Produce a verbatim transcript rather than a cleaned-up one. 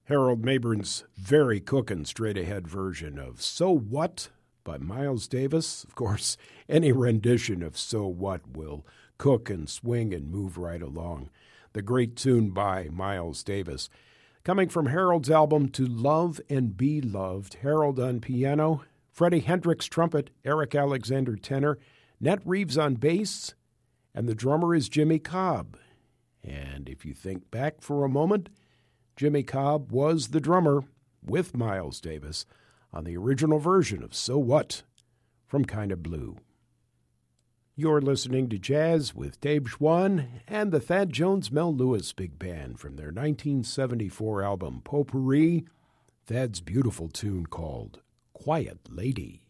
Harold Mayburn's very cookin' straight-ahead version of So What by Miles Davis. Of course, any rendition of So What will cook and swing and move right along. The great tune by Miles Davis. Coming from Harold's album To Love and Be Loved, Harold on piano, Freddie Hendricks trumpet, Eric Alexander tenor, Nat Reeves on bass, and the drummer is Jimmy Cobb. And if you think back for a moment, Jimmy Cobb was the drummer with Miles Davis on the original version of So What from Kinda Blue. You're listening to Jazz with Dave Schwann and the Thad Jones Mel Lewis Big Band from their nineteen seventy-four album Potpourri, Thad's beautiful tune called Quiet Lady.